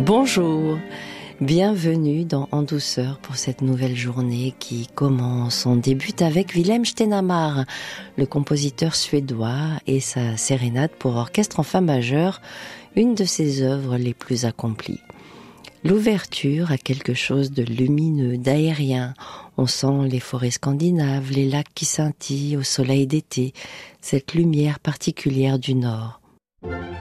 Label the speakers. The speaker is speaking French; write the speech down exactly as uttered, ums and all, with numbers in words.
Speaker 1: Bonjour, bienvenue dans En douceur pour cette nouvelle journée qui commence. On débute avec Wilhelm Stenhammar, le compositeur suédois, et sa sérénade pour orchestre en fa majeur, une de ses œuvres les plus accomplies. L'ouverture a quelque chose de lumineux, d'aérien. On sent les forêts scandinaves, les lacs qui scintillent au soleil d'été, cette lumière particulière du nord.